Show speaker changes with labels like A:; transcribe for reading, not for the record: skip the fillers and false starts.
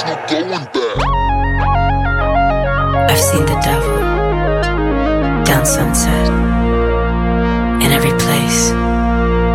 A: no going back.
B: I've seen the devil down Sunset.